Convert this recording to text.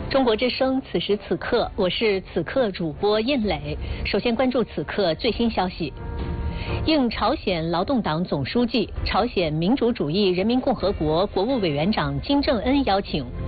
中国之声，此时此刻，我是此刻主播印磊。首先关注此刻最新消息。应朝鲜劳动党总书记、朝鲜民主主义人民共和国国务委员长金正恩邀请，